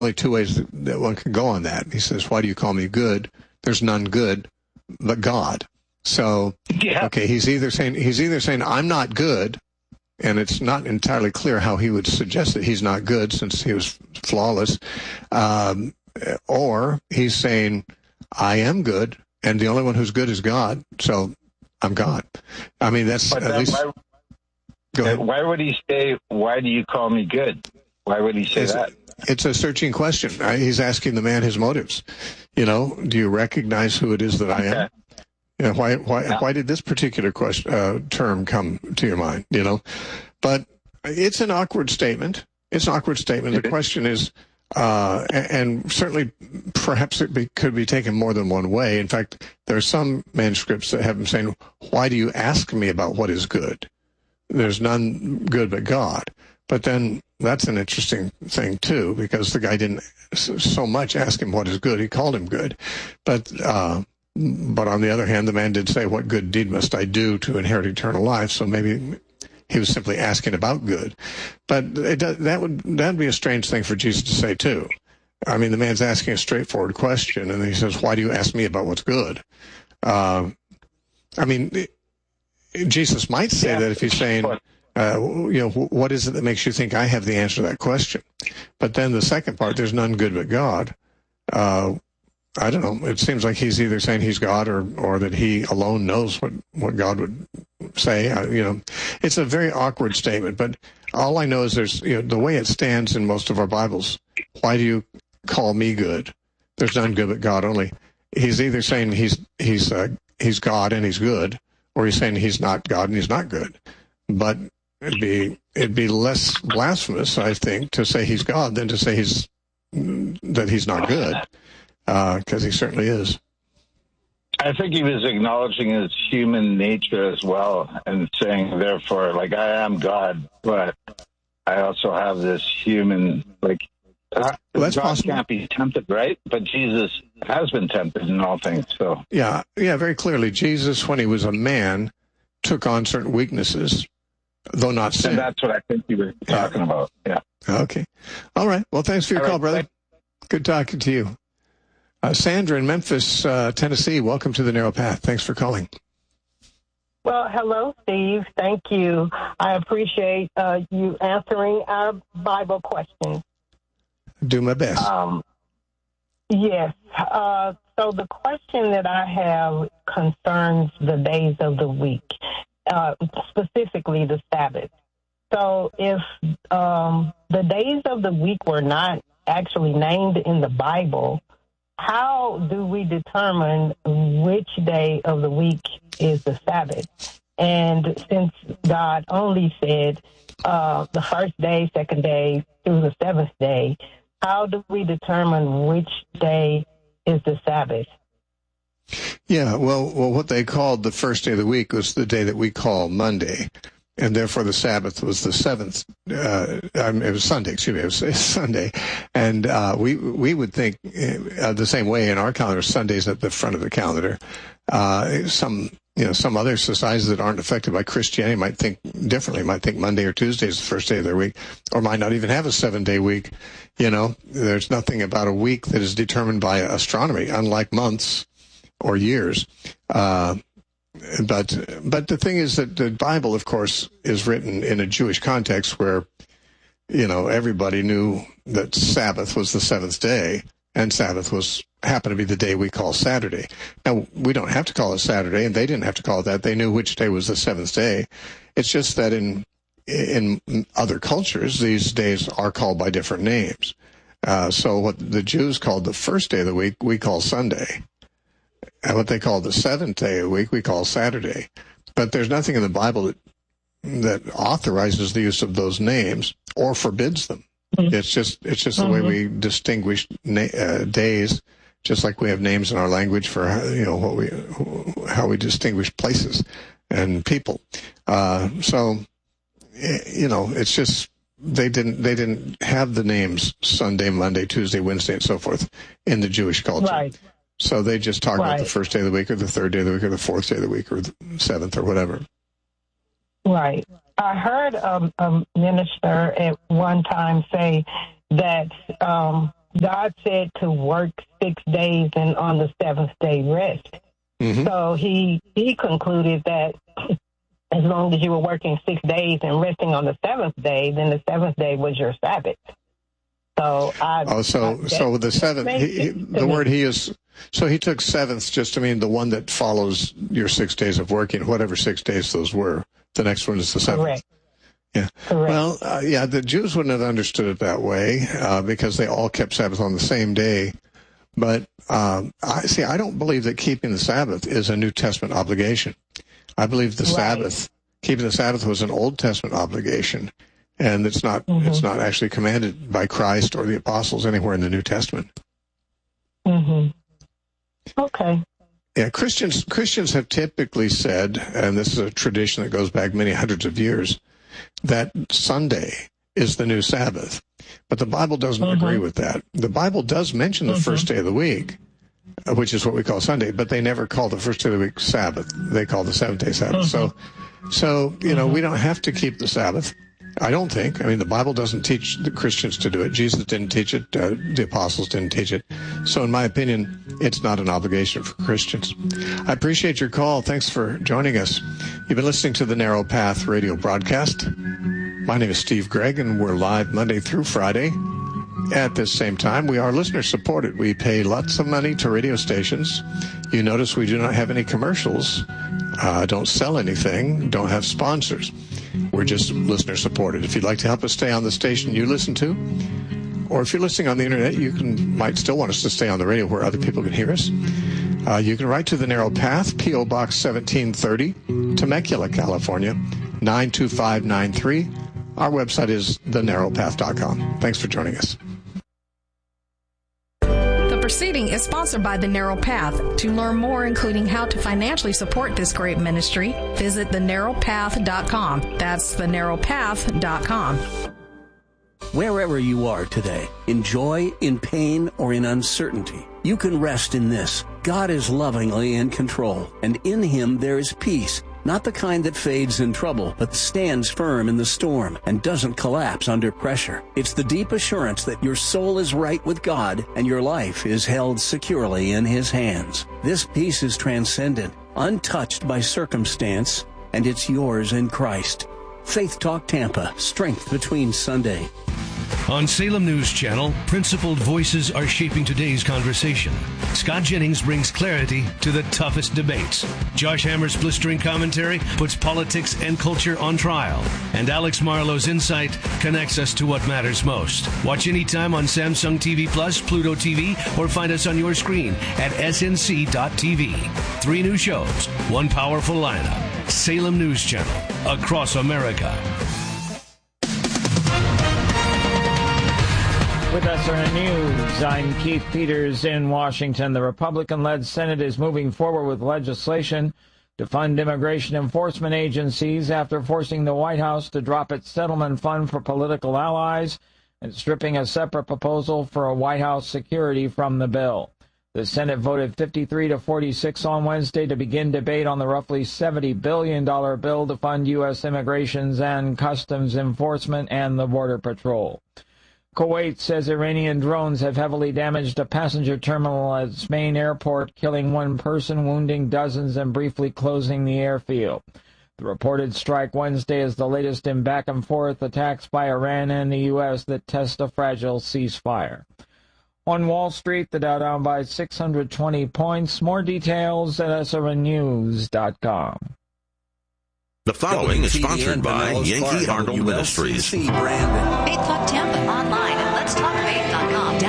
only two ways that one can go on that. He says, why do you call me good? There's none good but God. So, okay, he's either saying I'm not good, and it's not entirely clear how he would suggest that he's not good since he was flawless, or he's saying I am good, and the only one who's good is God, so I'm God. I mean, that's at least... Go ahead. Why would he say, why do you call me good? Why would he say that? It's a searching question. Right? He's asking the man his motives. Do you recognize who it is that I am? Why did this particular term come to your mind? But it's an awkward statement. The question is, and certainly perhaps it could be taken more than one way. In fact, there are some manuscripts that have him saying, why do you ask me about what is good? There's none good but God. But then that's an interesting thing, too, because the guy didn't so much ask him what is good. He called him good. But on the other hand, the man did say, what good deed must I do to inherit eternal life? So maybe he was simply asking about good. But that would be a strange thing for Jesus to say, too. I mean, the man's asking a straightforward question, and he says, why do you ask me about what's good? Jesus might say that if he's saying, what is it that makes you think I have the answer to that question? But then the second part, there's none good but God. I don't know. It seems like he's either saying he's God or that he alone knows what God would say. It's a very awkward statement. But all I know is there's, the way it stands in most of our Bibles, why do you call me good? There's none good but God only. He's either saying he's God and he's good, or he's saying he's not God and he's not good. But it'd be less blasphemous, I think, to say he's God than to say that he's not good, because he certainly is. I think he was acknowledging his human nature as well and saying, therefore, like, I am God, but I also have this human, that's God possible. Can't be tempted, right? But Jesus has been tempted in all things. So yeah, very clearly, Jesus, when he was a man, took on certain weaknesses, though not sin. And that's what I think you were talking about. Yeah. Okay. All right. Well, thanks for your call, brother. Good talking to you. Sandra in Memphis, Tennessee. Welcome to the Narrow Path. Thanks for calling. Well, hello, Steve. Thank you. I appreciate you answering our Bible questions. Do my best. Yes. So the question that I have concerns the days of the week, specifically the Sabbath. So if the days of the week were not actually named in the Bible, how do we determine which day of the week is the Sabbath? And since God only said the first day, second day, through the seventh day, how do we determine which day is the Sabbath? Yeah, well, what they called the first day of the week was the day that we call Monday, and therefore the Sabbath was the seventh. It was Sunday. Excuse me, it was Sunday, and we would think the same way in our calendar. Sunday's at the front of the calendar. Some other societies that aren't affected by Christianity might think differently. Might think Monday or Tuesday is the first day of their week, or might not even have a 7-day week. There's nothing about a week that is determined by astronomy, unlike months or years. But the thing is that the Bible, of course, is written in a Jewish context where, everybody knew that Sabbath was the seventh day, and Sabbath happened to be the day we call Saturday. Now, we don't have to call it Saturday, and they didn't have to call it that. They knew which day was the seventh day. It's just that in other cultures, these days are called by different names. So what the Jews called the first day of the week, we call Sunday. And what they call the seventh day of the week, we call Saturday. But there's nothing in the Bible that authorizes the use of those names or forbids them. It's just the way we distinguish days, just like we have names in our language for how we distinguish places and people. It's just they didn't have the names Sunday, Monday, Tuesday, Wednesday, and so forth in the Jewish culture. Right. So they just talk about the first day of the week or the third day of the week or the fourth day of the week or the seventh or whatever. Right. I heard a minister at one time say that God said to work 6 days and on the seventh day rest. Mm-hmm. So he concluded that as long as you were working 6 days and resting on the seventh day, then the seventh day was your Sabbath. So so the seventh, the word he is, so he took sevenths just to mean the one that follows your 6 days of working, whatever 6 days those were. The next one is the seventh. Correct. Yeah. Correct. Well, the Jews wouldn't have understood it that way because they all kept Sabbath on the same day. But I don't believe that keeping the Sabbath is a New Testament obligation. I believe the Sabbath, keeping the Sabbath, was an Old Testament obligation, and it's not actually commanded by Christ or the apostles anywhere in the New Testament. Mm-hmm. Okay. Yeah, Christians have typically said, and this is a tradition that goes back many hundreds of years, that Sunday is the new Sabbath. But the Bible doesn't agree with that. The Bible does mention the first day of the week, which is what we call Sunday, but they never call the first day of the week Sabbath. They call the seventh-day Sabbath. So we don't have to keep the Sabbath. I don't think. I mean, the Bible doesn't teach the Christians to do it. Jesus didn't teach it. The apostles didn't teach it. So in my opinion, it's not an obligation for Christians. I appreciate your call. Thanks for joining us. You've been listening to the Narrow Path radio broadcast. My name is Steve Gregg, and we're live Monday through Friday at this same time. We are listener-supported. We pay lots of money to radio stations. You notice we do not have any commercials, don't sell anything, don't have sponsors. We're just listener-supported. If you'd like to help us stay on the station you listen to, or if you're listening on the Internet, you might still want us to stay on the radio where other people can hear us. You can write to The Narrow Path, P.O. Box 1730, Temecula, California, 92593. Our website is thenarrowpath.com. Thanks for joining us. The proceeding is sponsored by The Narrow Path. To learn more, including how to financially support this great ministry, visit thenarrowpath.com. That's thenarrowpath.com. Wherever you are today, in joy, in pain, or in uncertainty, you can rest in this. God is lovingly in control, and in Him there is peace. Not the kind that fades in trouble, but stands firm in the storm and doesn't collapse under pressure. It's the deep assurance that your soul is right with God and your life is held securely in His hands. This peace is transcendent, untouched by circumstance, and it's yours in Christ. Faith Talk Tampa, Strength Between Sunday. On Salem News Channel, principled voices are shaping today's conversation. Scott Jennings brings clarity to the toughest debates. Josh Hammer's blistering commentary puts politics and culture on trial. And Alex Marlowe's insight connects us to what matters most. Watch anytime on Samsung TV Plus, Pluto TV, or find us on your screen at snc.tv. 3 new shows, 1 powerful lineup. Salem News Channel, across America. With SRN News, I'm Keith Peters in Washington. The Republican-led Senate is moving forward with legislation to fund immigration enforcement agencies after forcing the White House to drop its settlement fund for political allies and stripping a separate proposal for a White House security from the bill. The Senate voted 53-46 on Wednesday to begin debate on the roughly $70 billion bill to fund U.S. immigrations and customs enforcement and the Border Patrol. Kuwait says Iranian drones have heavily damaged a passenger terminal at its main airport, killing 1 person, wounding dozens, and briefly closing the airfield. The reported strike Wednesday is the latest in back-and-forth attacks by Iran and the U.S. that test a fragile ceasefire. On Wall Street, the Dow down by 620 points. More details at srnnews.com. The following is sponsored by Yankee Arnold Ministries. Faith Talk Tampa online at letstalkfaith.com.